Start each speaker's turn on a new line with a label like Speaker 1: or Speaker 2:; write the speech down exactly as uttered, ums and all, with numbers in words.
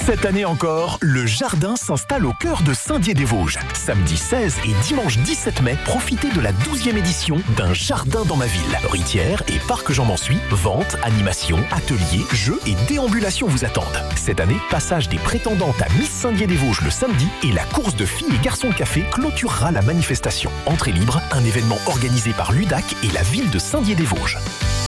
Speaker 1: Cette année encore, le jardin s'installe au cœur de Saint-Dié-des-Vosges. Samedi seize et dimanche dix-sept mai, profitez de la douzième édition d'un jardin dans ma ville. Ritière et parc Jean Mansuy, ventes, animations, ateliers, jeux et déambulations vous attendent. Cette année, passage des prétendantes à Miss Saint-Dié-des-Vosges le samedi et la course de filles et garçons café clôturera la manifestation. Entrée libre, un événement organisé par l'U D A C et la ville de Saint-Dié-des-Vosges.